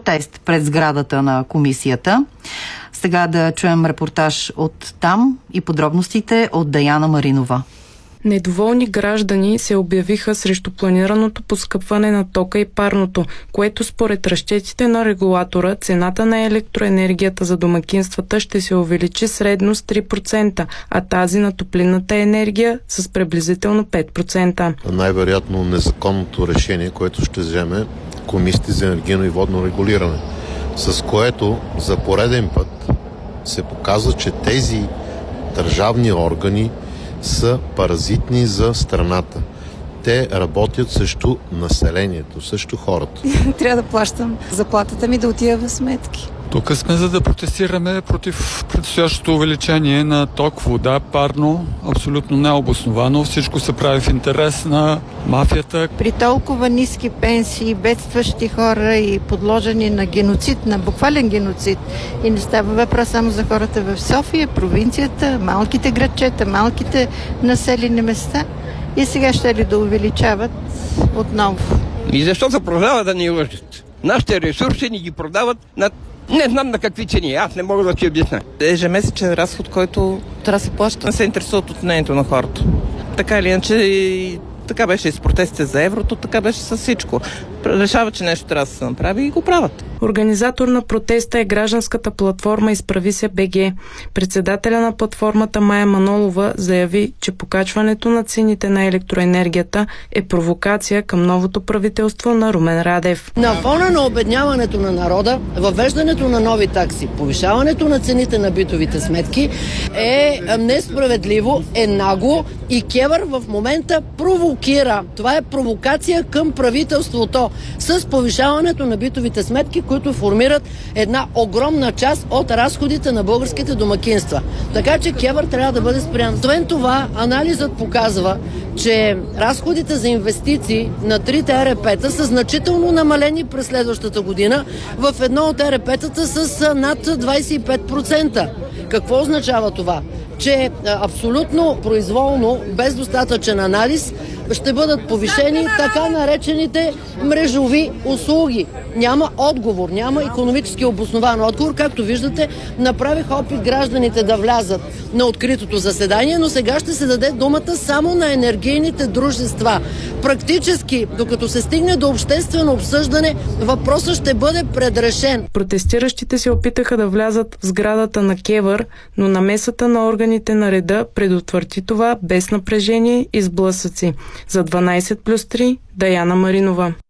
протест пред сградата на комисията. Сега да чуем репортаж от там и подробностите от Даяна Маринова. Недоволни граждани се обявиха срещу планираното поскъпване на тока и парното, което според разчетите на регулатора цената на електроенергията за домакинствата ще се увеличи средно с 3%, а тази на топлинната енергия с приблизително 5%. Най-вероятно незаконното решение, което ще вземе Комисията за енергийно и водно регулиране, с което за пореден път се показва, че тези държавни органи са паразитни за страната. Те работят срещу населението, срещу хората. Трябва да плащам заплатата ми да отива в сметки. Тук сме за да протестираме против предстоящото увеличение на ток, вода, парно, абсолютно необосновано. Всичко се прави в интерес на мафията. При толкова ниски пенсии, бедстващи хора и подложени на геноцид, на буквален геноцид. И не става въпрос само за хората в София, провинцията, малките градчета, малките населени места. И сега ще ли да увеличават отново. И защо се продават да ни лъжат? Нашите ресурси ни ги продават на не знам на какви цени. Аз не мога да ти обясня. Ежемесечен разход, който трябва да се плаща. Не се интересуват от мнението на хората. Така или иначе, така беше и с протестите за еврото, така беше с всичко. Решава, че нещо трябва да се направи и го правят. Организатор на протеста е гражданската платформа Изправи се БГ. Председателя на платформата Мая Манолова заяви, че покачването на цените на електроенергията е провокация към новото правителство на Румен Радев. На фона на обедняването на народа, въвеждането на нови такси, повишаването на цените на битовите сметки е несправедливо, е нагло и КЕВР в момента провокира. Това е провокация към правителството с повишаването на битовите сметки, които формират една огромна част от разходите на българските домакинства. Така че КЕВР трябва да бъде спрян. Освен това, анализът показва, че разходите за инвестиции на трите ЕРП-та са значително намалени през следващата година, в едно от ЕРП-тата с над 25%. Какво означава това? Че абсолютно произволно, без достатъчен анализ, ще бъдат повишени така наречените мрежови услуги. Няма отговор, няма икономически обоснован отговор. Както виждате, направиха опит гражданите да влязат на откритото заседание, но сега ще се даде думата само на енергийните дружества. Практически, докато се стигне до обществено обсъждане, въпросът ще бъде предрешен. Протестиращите се опитаха да влязат в сградата на КЕВР, но намесата на органите на реда предотврати това без напрежение и сблъсъци. За 12+3 Даяна Маринова.